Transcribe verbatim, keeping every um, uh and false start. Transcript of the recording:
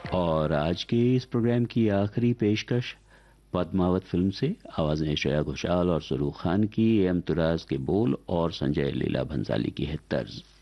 और आज के इस प्रोग्राम की आखिरी पेशकश पद्मावत फिल्म से। आवाजें श्रेया घोषाल और सुरू खान की, एम तुराज के बोल और संजय लीला भंसाली की है तर्ज।